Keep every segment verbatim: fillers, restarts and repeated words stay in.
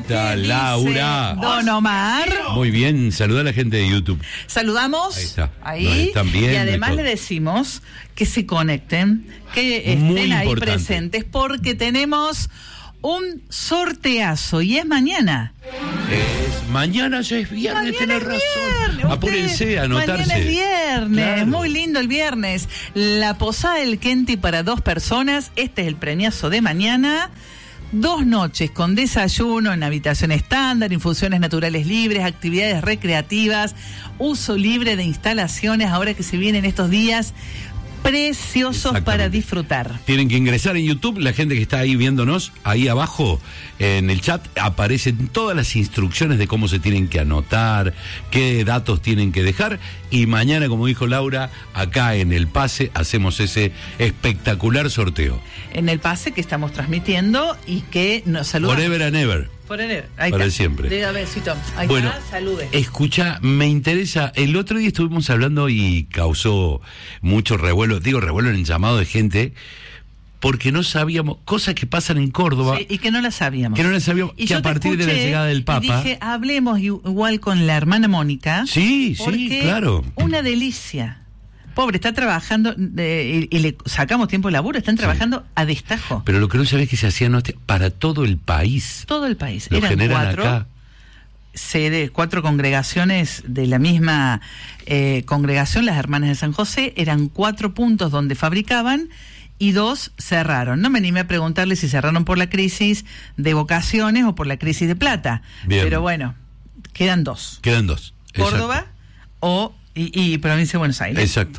tal, Laura? Don Omar. Muy bien, saluda a la gente de YouTube. Saludamos. Ahí está. Ahí. Nos están viendo Y además y le todo. decimos que se conecten, que Muy estén ahí importante. presentes, porque tenemos un sorteazo y es mañana. Es, mañana ya es viernes, Mañana tenés es razón. viernes. Apúrense Ustedes, a anotarse. Mañana es viernes, Claro. muy lindo el viernes. La posada del Kenti para dos personas. Este es el premiazo de mañana. Dos noches con desayuno en habitación estándar, infusiones naturales libres, actividades recreativas, uso libre de instalaciones, ahora que se vienen estos días preciosos para disfrutar. Tienen que ingresar en YouTube, la gente que está ahí viéndonos, ahí abajo en el chat aparecen todas las instrucciones de cómo se tienen que anotar, qué datos tienen que dejar, y mañana, como dijo Laura, acá en El Pase hacemos ese espectacular sorteo. En el pase que estamos transmitiendo y que nos saluda. Forever and ever. Forever. Ahí Para está. siempre. Diga besito. Ahí Bueno, está, salude. Escucha, me interesa, el otro día estuvimos hablando y causó mucho revuelo, digo revuelo en el llamado de gente, porque no sabíamos, cosas que pasan en Córdoba, Sí, y que no la sabíamos. que no las sabíamos, Y que yo a te partir de la escuché llegada del y Papa... dije, hablemos igual con la hermana Mónica. Sí, sí, porque claro. Una delicia. Pobre, está trabajando eh, y, y le sacamos tiempo de laburo, están trabajando sí. a destajo. Pero lo que no sabés es que se hacía no, para todo el país. Todo el país. Lo Eran generan cuatro acá. Sede, cuatro congregaciones de la misma eh, congregación, las Hermanas de San José, eran cuatro puntos donde fabricaban y dos cerraron. No me animé a preguntarle si cerraron por la crisis de vocaciones o por la crisis de plata. Bien. Pero bueno, quedan dos. Quedan dos. Córdoba Exacto. o y, y provincia de Buenos Aires. Exacto.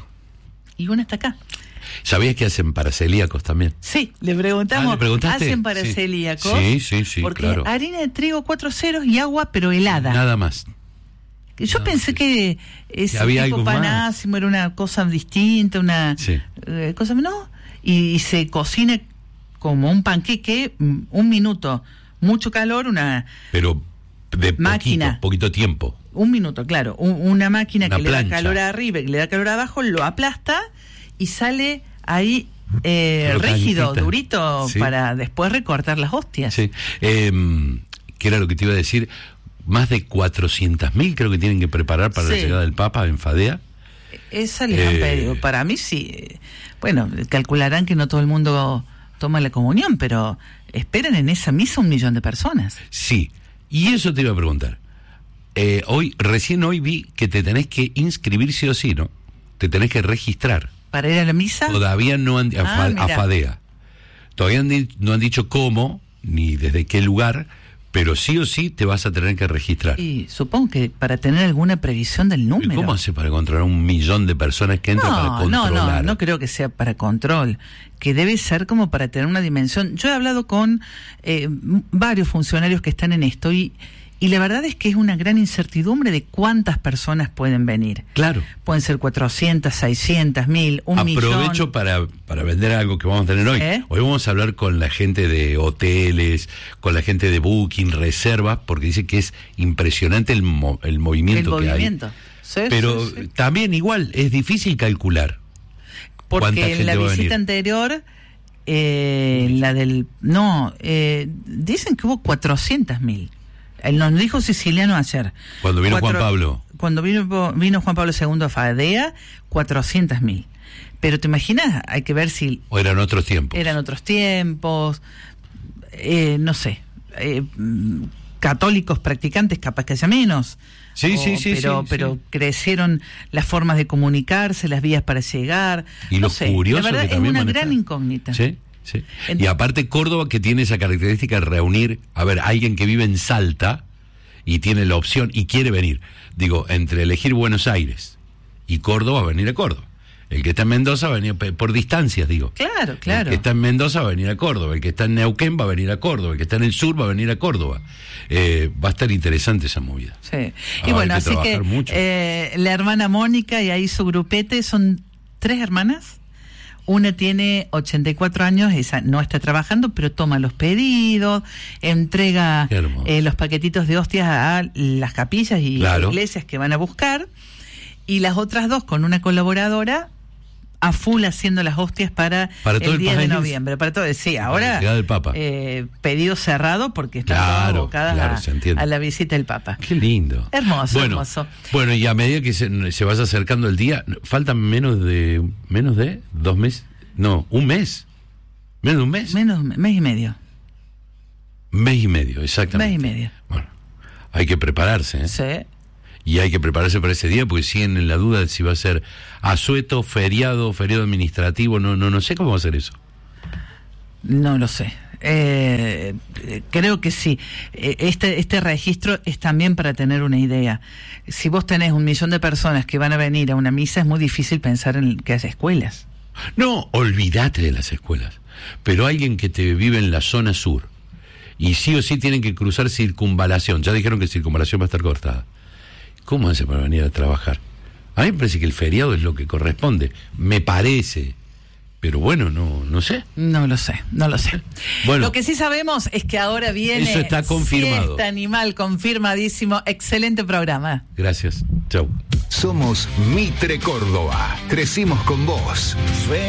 Y una está acá. ¿Sabías que hacen para celíacos también? Sí, le preguntamos. Ah, ¿le preguntaste? ¿Hacen para Sí. celíacos? Sí, sí, sí, Porque claro. harina de trigo cuatro ceros y agua, pero helada. Nada más. Yo No, pensé sí. que ese Que había tipo algo más. panásimo era una cosa distinta, una Sí. eh, cosa... No, y, y se cocina como un panqueque, mm, un minuto, mucho calor, una... Pero de Máquina. poquito, poquito tiempo. Un minuto, claro. Un- una máquina Una que le da plancha. calor arriba y que le da calor abajo, lo aplasta y sale ahí eh, Pero rígido, calentita. durito, Sí. para después recortar las hostias. Sí. Eh, ¿Qué era lo que te iba a decir? Más de cuatrocientos mil creo que tienen que preparar para la Sí. llegada del Papa en Fadea. Esa les han Eh. pedido. Para mí sí. Bueno, calcularán que no todo el mundo toma la comunión, pero esperan en esa misa un millón de personas. Sí. Y eso te iba a preguntar. Eh, hoy, recién hoy vi que te tenés que inscribir sí o sí, ¿no? Te tenés que registrar. ¿Para ir a la misa? Todavía no han, a, Ah, Fa- a mira. Fadea. Todavía han di- no han dicho cómo, ni desde qué lugar, pero sí o sí te vas a tener que registrar. Y supongo que para tener alguna previsión del ¿Y número. cómo hace para controlar un millón de personas que entran para No, no, controlar? no, no creo que sea para control, que debe ser como para tener una dimensión. Yo he hablado con eh, m- varios funcionarios que están en esto y, y la verdad es que es una gran incertidumbre de cuántas personas pueden venir. Claro. Pueden ser cuatrocientas, seiscientas, mil, un millón. Aprovecho para, para vender algo que vamos a tener hoy. ¿Eh? Hoy vamos a hablar con la gente de hoteles, con la gente de Booking, reservas, porque dice que es impresionante el, mo- el movimiento El que movimiento. hay. Sí, Pero sí, sí. también igual, es difícil calcular. cuánta Porque en gente la va a visita venir. anterior, eh, la del... No, eh, dicen que hubo cuatrocientas mil. Él nos dijo Siciliano ayer. Cuando vino Juan Pablo. Cuando vino, vino Juan Pablo segundo a Fadea, cuatrocientas mil. Pero te imaginas, hay que ver si O eran otros tiempos. eran otros tiempos, eh, no sé, eh, mm, católicos practicantes capaz que haya menos. Sí, O- sí, sí, Pero, sí, pero sí. crecieron las formas de comunicarse, las vías para llegar. Y no lo sé, curioso la verdad que es también una manejar. gran incógnita. Sí, sí. Ent- Y aparte Córdoba, que tiene esa característica de reunir, a ver, alguien que vive en Salta y tiene la opción y quiere venir. Digo, entre elegir Buenos Aires y Córdoba, venir a Córdoba. El que está en Mendoza va a venir pe- por distancias, digo. Claro, claro. El que está en Mendoza va a venir a Córdoba, el que está en Neuquén va a venir a Córdoba, el que está en el sur va a venir a Córdoba. Eh, va a estar interesante esa movida. Sí. Ah, Y bueno, hay que así que trabajar mucho. eh, la hermana Mónica y ahí su grupete son tres hermanas. Una tiene ochenta y cuatro años, esa no está trabajando, pero toma los pedidos, entrega Qué hermoso. eh, los paquetitos de hostias a las capillas y Claro. iglesias que van a buscar. Y las otras dos, con una colaboradora, a full haciendo las hostias para, para todo el diez el de país. noviembre. Para todo, sí, ahora del Papa. Eh, pedido cerrado porque está claro, abocada claro, a, a la visita del Papa. Qué lindo. Hermoso, bueno, hermoso. Bueno, y a medida que se, se vaya acercando el día, faltan menos de menos de dos meses, no, un mes, menos de un mes, menos un mes y medio, mes y medio, exactamente. Mes y medio. Bueno, hay que prepararse, ¿eh? Sí. Y hay que prepararse para ese día porque siguen en la duda de si va a ser asueto, feriado, feriado administrativo, no, no, no sé cómo va a ser eso. No lo sé. Eh, creo que sí. Este, este registro es también para tener una idea. Si vos tenés un millón de personas que van a venir a una misa, es muy difícil pensar en que haya escuelas. No, olvídate de las escuelas. Pero alguien que te vive en la zona sur y sí o sí tienen que cruzar circunvalación, ya dijeron que circunvalación va a estar cortada. ¿Cómo hace para venir a trabajar? A mí me parece que el feriado es lo que corresponde, me parece, pero bueno, no, no sé. No lo sé, no lo sé. Bueno, lo que sí sabemos es que ahora viene eso está confirmado. Siesta Animal, confirmadísimo. Excelente programa. Gracias, chau. Somos Mitre Córdoba, crecimos con vos.